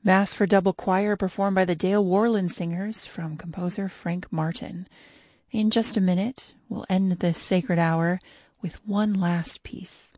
Mass for double choir performed by the Dale Worland Singers from composer Frank Martin. In just a minute, we'll end this sacred hour with one last piece.